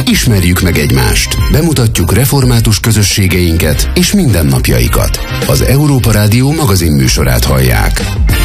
Ismerjük meg egymást. Bemutatjuk református közösségeinket és mindennapjaikat. Az Európa Rádió magazinműsorát hallják.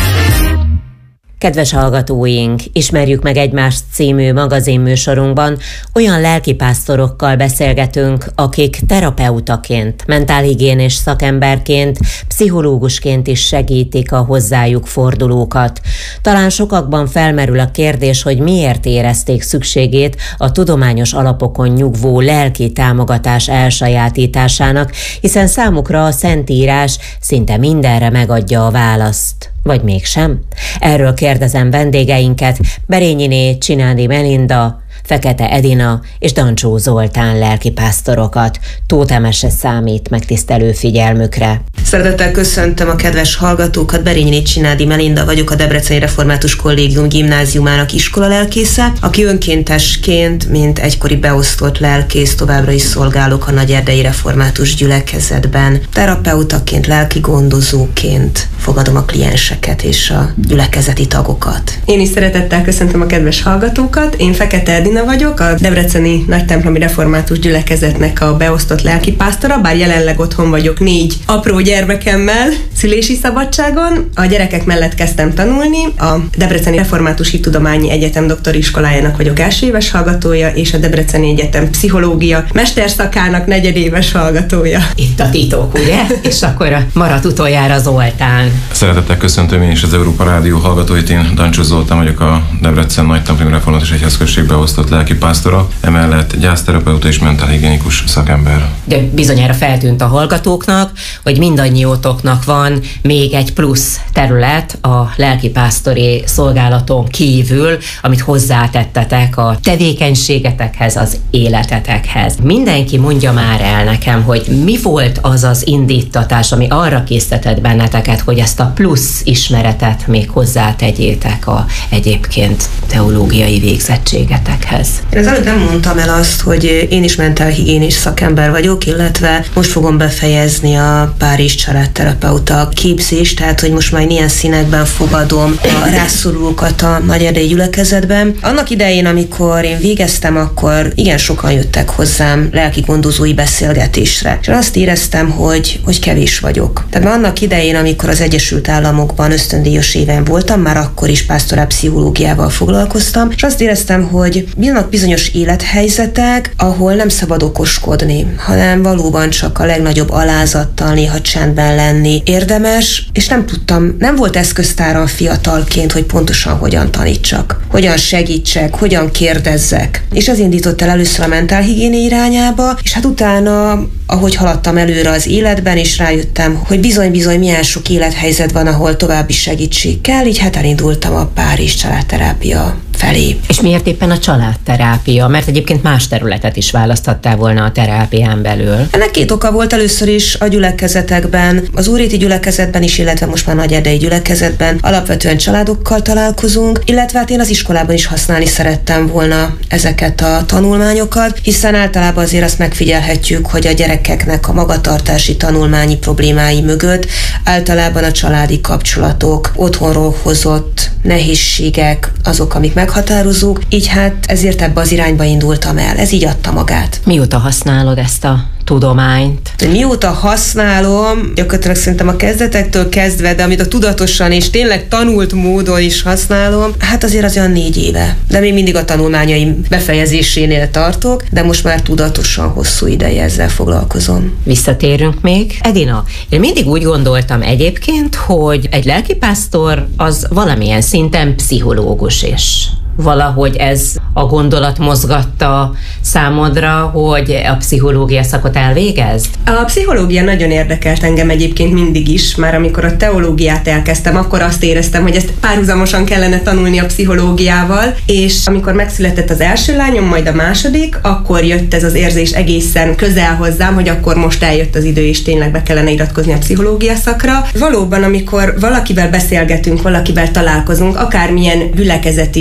Kedves hallgatóink, Ismerjük meg egymást című magazinműsorunkban olyan lelkipásztorokkal beszélgetünk, akik terapeutaként, mentálhigiénés szakemberként, pszichológusként is segítik a hozzájuk fordulókat. Talán sokakban felmerül a kérdés, hogy miért érezték szükségét a tudományos alapokon nyugvó lelki támogatás elsajátításának, hiszen számukra a Szentírás szinte mindenre megadja a választ. Vagy mégsem? Erről kérdezem vendégeinket, Berényiné Csinádi Melinda, Fekete Edina és Dancsó Zoltán lelkipásztorokat. Tóth Emese számít megtisztelő figyelmükre. Szeretettel köszöntöm a kedves hallgatókat, Berényiné Csinádi Melinda vagyok, a Debreceni Református Kollégium gimnáziumának iskolalelkésze, aki önkéntesként, mint egykori beosztott lelkész továbbra is szolgálok a Nagyerdei Református Gyülekezetben. Terapeutaként, lelki gondozóként fogadom a klienseket és a gyülekezeti tagokat. Én is szeretettel köszöntöm a kedves hallgatókat, én Fekete Edina vagyok, a Debreceni Nagytemplomi Református Gyülekezetnek a beosztott lelkipásztora, bár jelenleg otthon vagyok 4 apró gyermekemmel szülési szabadságon. A gyerekek mellett kezdtem tanulni, a Debreceni Református Hittudományi Egyetem doktoriskolájának vagyok első éves hallgatója, és a Debreceni Egyetem pszichológia mesterszakának negyedéves hallgatója. Itt a titok, ugye? És akkor maradt utoljára Zoltán. Szeretettel köszöntöm én is az Európa Rádió hallgatóit, én Dancsó Zoltán vagyok, a Debrecen Nagytemplomi Református Egyházközség beosztott lelkipásztora, emellett gyászterapeuta és mentálhigiénikus szakember. De bizonyára feltűnt a hallgatóknak, hogy mindannyiótoknak van még egy plusz terület a lelkipásztori szolgálaton kívül, amit hozzátettetek a tevékenységetekhez, az életetekhez. Mindenki mondja már el nekem, hogy mi volt az az indítatás, ami arra késztetett benneteket, hogy ezt a plusz ismeretet még hozzátegyétek a egyébként teológiai végzettségetekhez. Én az előbb nem mondtam el azt, hogy én is mentálhigiénés szakember vagyok, illetve most fogom befejezni a Párizs családterapeuta képzést, tehát hogy most már ilyen színekben fogadom a rászorulókat a Nagyerdei Gyülekezetben. Annak idején, amikor én végeztem, akkor igen sokan jöttek hozzám lelki gondozói beszélgetésre. És azt éreztem, hogy kevés vagyok. Tehát már annak idején, amikor az Egyesült Államokban ösztöndíjas éven voltam, már akkor is pásztorál pszichológiával foglalkoztam, és azt éreztem, hogy vannak bizonyos élethelyzetek, ahol nem szabad okoskodni, hanem valóban csak a legnagyobb alázattal, néha csendben lenni érdemes, és nem volt eszköztáram fiatalként, hogy pontosan hogyan tanítsak, hogyan segítsek, hogyan kérdezzek. És ez indított el először a mentálhigiénia irányába, és hát utána, ahogy haladtam előre az életben, és rájöttem, hogy bizony-bizony milyen sok élethelyzet van, ahol további segítség kell, így hát elindultam a Párizs családterápia felé. És miért éppen a családterápia? Mert egyébként más területet is választhattál volna a terápián belül. Ennek 2 oka volt. Először is a gyülekezetekben, az Újréti gyülekezetben is, illetve most már Nagyerdei gyülekezetben alapvetően családokkal találkozunk, illetve hát én az iskolában is használni szerettem volna ezeket a tanulmányokat, hiszen általában azért azt megfigyelhetjük, hogy a gyerekeknek a magatartási tanulmányi problémái mögött általában a családi kapcsolatok, otthonról hozott nehézségek azok, amik meghatározók, így hát ezért ebbe az irányba indultam el. Ez így adta magát. Mióta használod ezt a tudományt? Mióta használom, gyakorlatilag szerintem a kezdetektől kezdve, de amit a tudatosan és tényleg tanult módon is használom, hát azért az olyan 4 éve. De még mindig a tanulmányaim befejezésénél tartok, de most már tudatosan hosszú ideje ezzel foglalkozom. Visszatérünk még. Edina, én mindig úgy gondoltam egyébként, hogy egy lelkipásztor az valamilyen szinten pszichológus is. Valahogy ez a gondolat mozgatta számodra, hogy a pszichológia szakot elvégezd? A pszichológia nagyon érdekelt engem egyébként mindig is, már amikor a teológiát elkezdtem, akkor azt éreztem, hogy ezt párhuzamosan kellene tanulni a pszichológiával, és amikor megszületett az első lányom, majd a második, akkor jött ez az érzés egészen közel hozzám, hogy akkor most eljött az idő, és tényleg be kellene iratkozni a pszichológia szakra. Valóban, amikor valakivel beszélgetünk, valakivel találkozunk, akármilyen gyülekezeti alkalom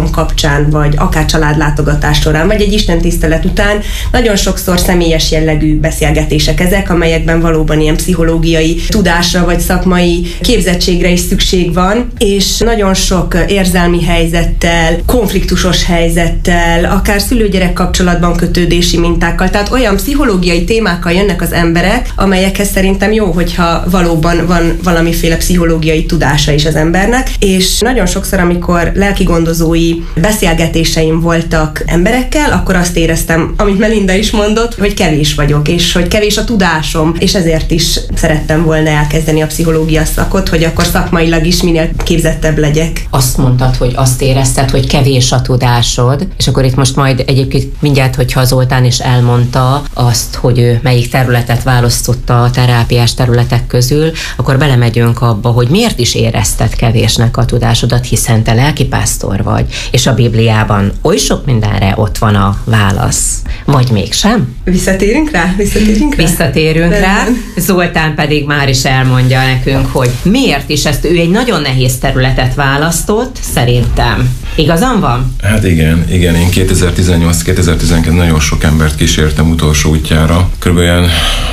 alkalom kapcsán, vagy akár családlátogatás során, vagy egy istentisztelet után nagyon sokszor személyes jellegű beszélgetések ezek, amelyekben valóban ilyen pszichológiai tudásra, vagy szakmai képzettségre is szükség van, és nagyon sok érzelmi helyzettel, konfliktusos helyzettel, akár szülő-gyerek kapcsolatban kötődési mintákkal, tehát olyan pszichológiai témákkal jönnek az emberek, amelyekhez szerintem jó, hogyha valóban van valamiféle pszichológiai tudása is az embernek, és nagyon sokszor, amikor lelkigondozói beszélgetéseim voltak emberekkel, akkor azt éreztem, amit Melinda is mondott, hogy kevés vagyok, és hogy kevés a tudásom, és ezért is szerettem volna elkezdeni a pszichológia szakot, hogy akkor szakmailag is minél képzettebb legyek. Azt mondtad, hogy azt érezted, hogy kevés a tudásod, és akkor itt most majd egyébként mindjárt, hogyha Zoltán is elmondta azt, hogy ő melyik területet választotta a terápiás területek közül, akkor belemegyünk abba, hogy miért is érezted kevésnek a tudásodat, hiszen te lelkipásztor vagy, és a Bibliában oly sok mindenre ott van a válasz. Vagy mégsem? Visszatérünk rá? Visszatérünk rá. Zoltán pedig már is elmondja nekünk, hogy miért is ezt, ő egy nagyon nehéz területet választott, szerintem. Igazam van? Hát igen, én 2018-2019 nagyon sok embert kísértem utolsó útjára. Körülbelül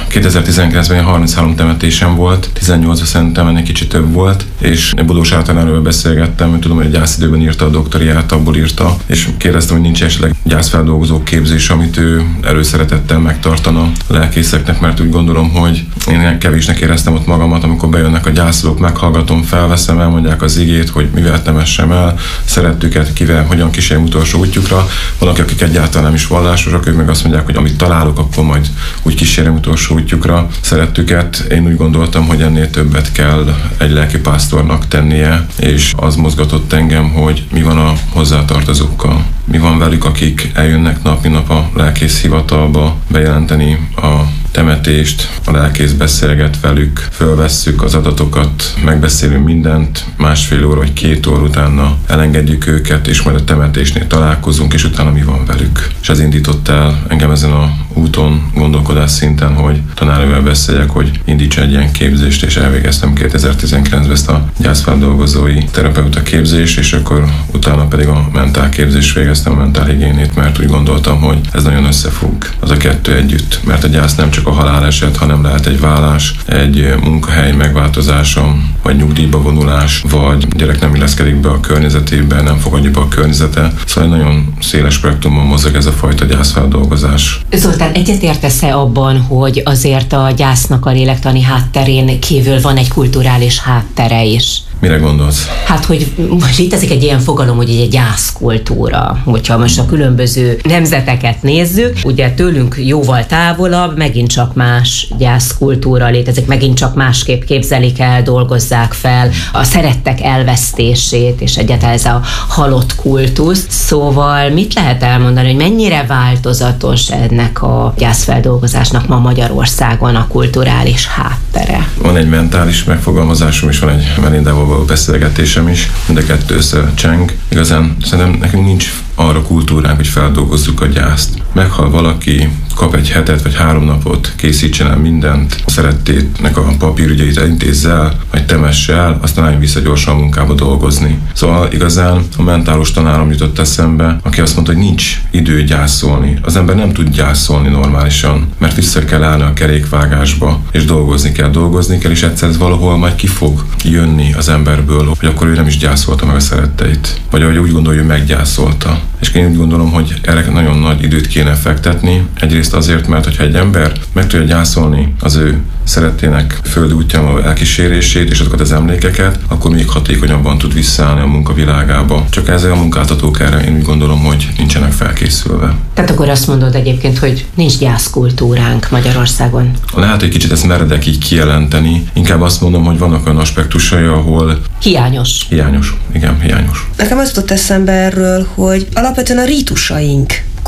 2019-ben 33 temetésem volt, 18-ban szerintem ennél kicsit több volt, és Bodós általánról beszélgettem, tudom, hogy gyászidőben írta a doktoriát, abból írta, és kérdeztem, hogy nincs esetleg gyászfeldolgozó képzés, amit ő előszeretettel megtartana a lelkészeknek, mert úgy gondolom, hogy én kevésnek éreztem ott magamat, amikor bejönnek a gyászolók, meghallgatom, felveszem, elmondják az igét, hogy mivel temessem el, szerettüket, kivel, hogyan kísérjem utolsó útjukra. Vannak, akik egyáltalán nem is vallásosak, ők meg azt mondják, hogy amit találok, akkor majd úgy kísérjem utolsó útjukra. Szerettüket. Én úgy gondoltam, hogy ennél többet kell egy lelkipásztornak tennie, és az mozgatott engem, hogy mi van a hozzátartozókkal. Mi van velük, akik eljönnek nap, mint nap a lelkész hivatalba bejelenteni a temetést, a lelkész beszélget velük, fölvesszük az adatokat, megbeszélünk mindent, másfél óra vagy 2 óra utána elengedjük őket, és majd a temetésnél találkozunk, és utána mi van velük. És ez indított el engem ezen a úton, gondolkodás szinten, hogy tanárővel beszéljek, hogy indítsa egy ilyen képzést, és elvégeztem 2019-ben ezt a gyászfeldolgozói terapeuta képzést, és akkor utána pedig a mentálképzést végeztem, a mentálhigiénét, mert úgy gondoltam, hogy ez nagyon összefügg az a kettő együtt, mert a gyász nem csak a haláleset, hanem lehet egy vállás, egy munkahely megváltozása, vagy nyugdíjba vonulás, vagy gyerek nem illeszkedik be a környezetébe, nem fogadja be a környezete. Szóval egy nagyon széles spektrumon mozog ez a fajta gyászfeldolgozás. Zoltán, egyetértesz-e abban, hogy azért a gyásznak a lélektani hátterén kívül van egy kulturális háttere is? Mire gondolsz? Hát, hogy most létezik egy ilyen fogalom, hogy egy gyászkultúra. Hogyha most a különböző nemzeteket nézzük, ugye tőlünk jóval távolabb, megint csak más gyászkultúra létezik, megint csak másképp képzelik el, dolgozzák fel a szerettek elvesztését, és egyáltalán ez a halott kultusz. Szóval mit lehet elmondani, hogy mennyire változatos ennek a gyászfeldolgozásnak ma Magyarországon a kulturális háttere? Van egy mentális megfogalmazásom, és van egy Melindával való beszélgetésem is, mind a kettő összecseng. Igazán szerintem nekünk nincs arra kultúránk, hogy feldolgozzuk a gyászt. Meghal valaki, kap egy hetet vagy 3 napot, készítsen el mindent, a szerettének a papírügyeit intézze el, vagy temesse el, aztán álljon vissza gyorsan a munkába dolgozni. Szóval igazán a mentálos tanárom jutott eszembe, aki azt mondta, hogy nincs idő gyászolni. Az ember nem tud gyászolni normálisan, mert vissza kell állni a kerékvágásba, és dolgozni kell, és egyszer ez valahol majd ki fog jönni az emberből, hogy akkor ő nem is gyászolta meg a szeretteit. Vagy ahogy úgy gondolja, hogy meggyászolta. És én úgy gondolom, hogy erre nagyon nagy időt kéne fektetni. Egyrészt azért, mert hogyha egy ember meg tudja gyászolni az ő szerettének földi útján elkísérését és azokat az emlékeket, akkor még hatékonyabban tud visszaállni a munkavilágába. Csak ezzel a munkáltatók erre én úgy gondolom, hogy nincsenek felkészülve. Tehát akkor azt mondod egyébként, hogy nincs gyászkultúránk Magyarországon? Lehet, hogy kicsit ezt meredek így kijelenteni. Inkább azt mondom, hogy vannak olyan aspektusai, ahol Hiányos. Igen, hiányos. Nekem az jutott eszembe erről, hogy alapvetően a rítusaink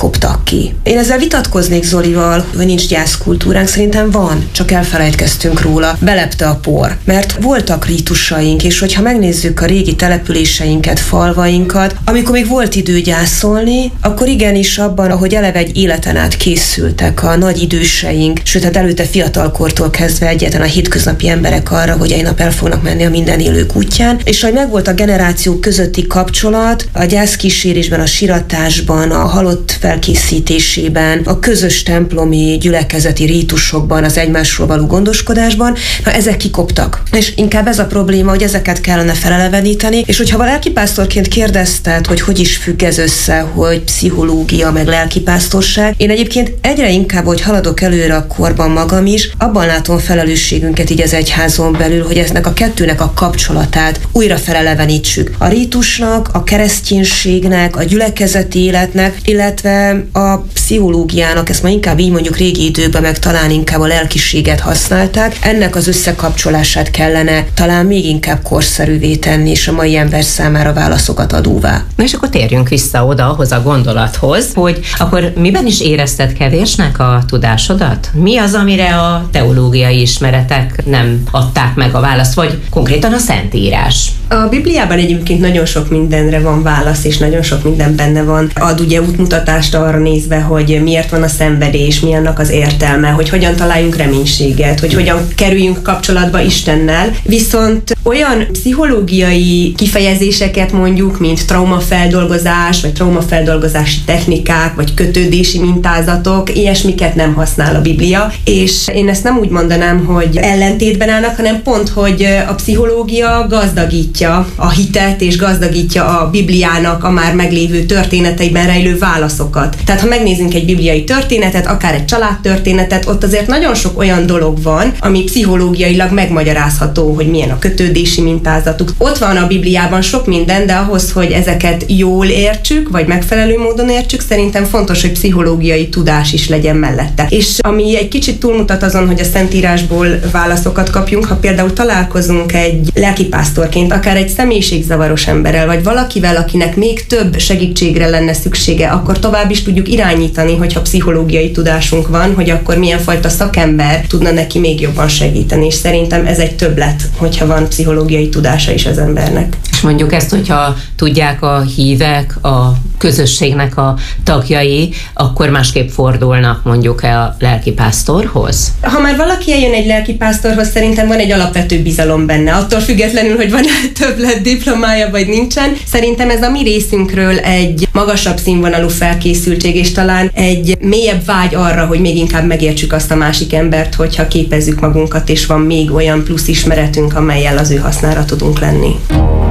koptak ki. Én ezzel vitatkoznék Zolival, hogy nincs gyászkultúránk, szerintem van, csak elfelejtkeztünk róla, belepte a por. Mert voltak rítusaink, és hogyha megnézzük a régi településeinket, falvainkat, amikor még volt idő gyászolni, akkor igenis abban, ahogy eleve egy életen át készültek a nagy időseink, sőt, hát előtte fiatalkortól kezdve egyetlen a hétköznapi emberek arra, hogy egy nap el fognak menni a minden élők útján, és hogy megvolt a generációk közötti kapcsolat, a gyászkísérésben, a siratásban, a halott felkészítésében, a közös templomi gyülekezeti rítusokban, az egymásról való gondoskodásban, ezek kikoptak. És inkább ez a probléma, hogy ezeket kellene feleleveníteni, és hogyha lelkipásztorként kérdezted, hogy is függ ez össze, hogy pszichológia meg lelkipásztorság, én egyébként egyre inkább, hogy haladok előre a korban magam is, abban látom felelősségünket így az egyházon belül, hogy eznek a kettőnek a kapcsolatát újra felelevenítsük. A rítusnak, a kereszténységnek, a gyülekezeti életnek, illetve a pszichológiának, ezt már inkább így mondjuk régi időkben, meg talán inkább a lelkiséget használták, ennek az összekapcsolását kellene talán még inkább korszerűvé tenni, és a mai ember számára válaszokat adóvá. Na és akkor térjünk vissza oda, ahhoz a gondolathoz, hogy akkor miben is érezted kevésnek a tudásodat? Mi az, amire a teológiai ismeretek nem adták meg a választ, vagy konkrétan a Szentírás? A Bibliában egyébként nagyon sok mindenre van válasz, és nagyon sok minden benne van. Ad ugye útmutatást arra nézve, hogy miért van a szenvedés, mi annak az értelme, hogy hogyan találjunk reménységet, hogy hogyan kerüljünk kapcsolatba Istennel. Viszont olyan pszichológiai kifejezéseket mondjuk, mint traumafeldolgozás, vagy traumafeldolgozási technikák, vagy kötődési mintázatok, ilyesmiket nem használ a Biblia, és én ezt nem úgy mondanám, hogy ellentétben állnak, hanem pont, hogy a pszichológia gazdagítja a hitet, és gazdagítja a Bibliának a már meglévő történeteiben rejlő válaszokat. Tehát ha megnézzünk egy bibliai történetet, akár egy családtörténetet, ott azért nagyon sok olyan dolog van, ami pszichológiailag megmagyarázható, hogy milyen a kötődési mintázatuk. Ott van a Bibliában sok minden, de ahhoz, hogy ezeket jól értsük, vagy megfelelő módon értsük, szerintem fontos, hogy pszichológiai tudás is legyen mellette. És ami egy kicsit túlmutat azon, hogy a Szentírásból válaszokat kapjunk, ha például találkozunk egy lelkipásztorként, akár egy személyiségzavaros emberrel, vagy valakivel, akinek még több segítségre lenne szüksége, akkor tovább is tudjuk irányítani, hogyha pszichológiai tudásunk van, hogy akkor milyen fajta szakember tudna neki még jobban segíteni, és szerintem ez egy többlet, hogyha van pszichológiai tudása is az embernek. És mondjuk ezt, hogyha tudják a hívek, a közösségnek a tagjai, akkor másképp fordulnak mondjuk a lelkipásztorhoz? Ha már valaki eljön egy lelkipásztorhoz, szerintem van egy alapvető bizalom benne, attól függetlenül, hogy van többlet diplomája, vagy nincsen. Szerintem ez a mi részünkről egy magasabb színvonalú felkészültség, és talán egy mélyebb vágy arra, hogy még inkább megértsük azt a másik embert, hogyha képezzük magunkat, és van még olyan plusz ismeretünk, amellyel az ő hasznára tudunk lenni.